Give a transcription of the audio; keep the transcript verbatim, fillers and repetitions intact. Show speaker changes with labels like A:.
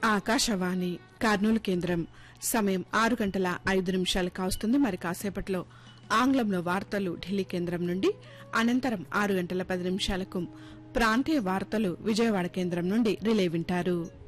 A: ఆకాశవాణి కర్నూలు కేంద్రం సమయం ఆరు గంటల ఐదు నిమిషాలు కావస్తుంది. మరి కాసేపట్లో ఆంగ్లంలో వార్తలు ఢిల్లీ కేంద్రం నుండి, అనంతరం ఆరు గంటల పది నిమిషాలకు ప్రాంతీయ వార్తలు విజయవాడ కేంద్రం నుండి రిలే వింటారు.